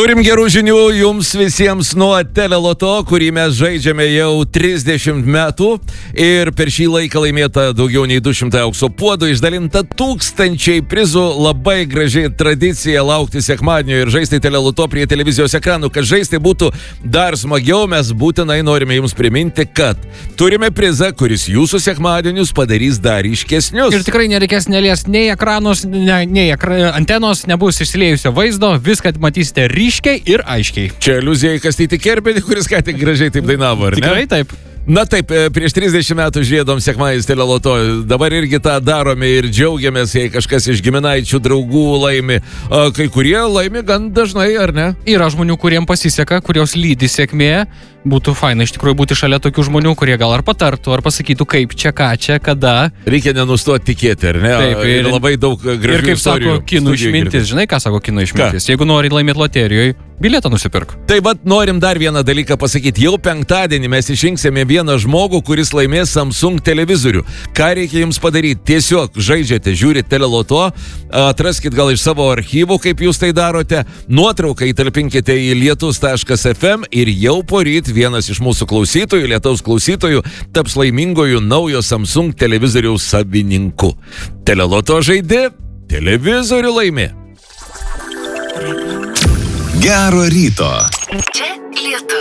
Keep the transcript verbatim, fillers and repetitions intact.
Turim gerų žinių jums visiems nuo Teleloto, kurį mes žaidžiame jau trisdešimt metų ir per šį laiką laimėta daugiau nei du šimtai aukso puodų, išdalinta tūkstančiai prizų, labai graži tradicija laukti sekmadienio ir žaisti Teleloto prie televizijos ekranų. Kad žaisti būtų dar smagiau, mes būtinai norime jums priminti, kad turime prizą, kuris jūsų sekmadienius padarys dar ryškesnius. Ir tikrai nereikės neliesti nei ekranus, ne, nei ekra, antenos, nebus išsiliejusio vaizdo, viską matysite ryškiai ir aiškiai. Čia aliuzija į Kastytį Kerbedį, kuris ką tik gražiai taip dainavo, ar ne? Tikrai taip. Na taip, prieš trisdešimt metų žiedom sekmadieniais Teleloto, dabar irgi tą darome ir džiaugiamės, jei kažkas iš giminaičių draugų laimi. Kai kurie laimi gan dažnai, ar ne? Yra žmonių, kuriems pasiseka, kurios lydi sėkmė. Būtų faina iš tikrųjų būti šalia tokių žmonių, kurie gal ar patartų, ar pasakytų, kaip čia, ką čia, kada. Reikia nenustoti tikėti, ar ne? Taip, ir, ir labai daug gražių ir kaip istorijų. Sako kinų išmintis, žinai, ką sako kinų išmintis? Ką? Jeigu nori laimėti loterijoje, bilietą nusipirk. Taip pat norim dar vieną dalyką pasakyti. Jau penktadienį mes išrinksime vieną žmogų, kuris laimės Samsung televizorių. Ką reikia jums padaryti? Tiesiog žaidžiate, žiūrite Teleloto, atraskit gal iš savo archyvų, kaip jūs tai darote, nuotrauką įtalpinkite į lietus taškas ef em ir jau poryt vienas iš mūsų klausytojų, lietaus klausytojų, taps laimingojų naujo Samsung televizoriaus savininku. Teleloto žaidė, televizorių laimė. Gero ryto. Čia lietus.